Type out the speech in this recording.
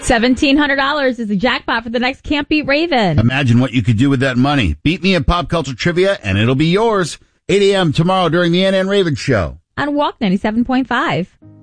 $1,700 is the jackpot for the next Can't Beat Raven. Imagine what you could do with that money. Beat me at Pop Culture Trivia, and it'll be yours. 8 a.m. tomorrow during the NN Raven Show. On Walk 97.5.